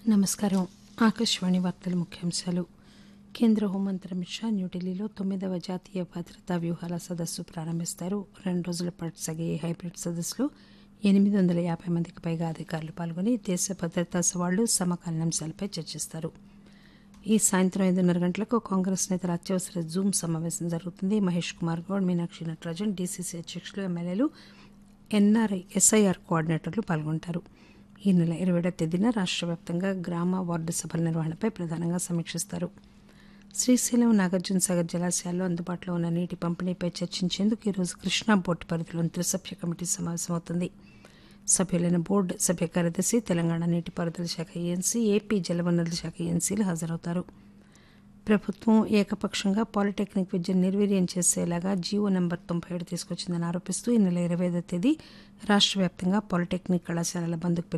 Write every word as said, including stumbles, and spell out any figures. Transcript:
నమస్కారం. ఆకాశవాణి వార్తల ముఖ్యాంశాలు. కేంద్ర హోంమంత్రి అమిత్ షా న్యూఢిల్లీలో తొమ్మిదవ జాతీయ భద్రతా వ్యూహాల సదస్సు ప్రారంభిస్తారు. రెండు రోజుల పాటు సాగే ఈ హైబ్రిడ్ సదస్సులో ఎనిమిది వందల యాభై మందికి పైగా అధికారులు పాల్గొని దేశ భద్రతా సవాళ్లు, సమకాలీన అంశాలపై చర్చిస్తారు. ఈ సాయంత్రం ఐదున్నర గంటలకు కాంగ్రెస్ నేతల అత్యవసర జూమ్ సమావేశం జరుగుతుంది. మహేష్ కుమార్ గౌడ్, మీనాక్షి నటరాజన్, డీసీసీ అధ్యక్షులు, ఎమ్మెల్యేలు, ఎన్ఆర్ఐ, ఎస్ఐఆర్ కోఆర్డినేటర్లు పాల్గొంటారు. ఈ నెల ఇరవై ఏడవ తేదీన రాష్ట్ర వ్యాప్తంగా గ్రామ, వార్డు సభల నిర్వహణపై ప్రధానంగా సమీక్షిస్తారు. శ్రీశైలం, నాగార్జునసాగర్ జలాశయాల్లో అందుబాటులో ఉన్న నీటి పంపిణీపై చర్చించేందుకు ఈరోజు కృష్ణా బోర్డు పరిధిలోని త్రిసభ్య కమిటీ సమావేశమవుతుంది. సభ్యులైన బోర్డు సభ్య కార్యదర్శి, తెలంగాణ నీటిపారుదల శాఖ ఏఎన్సీ, ఏపీ జలవనరుల శాఖ ఏఎన్సీలు హాజరవుతారు. ప్రభుత్వం ఏకపక్షంగా పాలిటెక్నిక్ విద్యను నిర్వీర్యం చేసేలాగా జీవో నెంబర్ తొంభై ఏడు తీసుకొచ్చిందని ఆరోపిస్తూ ఈ నెల ఇరవై ఐదవ తేదీ రాష్ట్ర వ్యాప్తంగా పాలిటెక్నిక్ కళాశాలల బంద్కు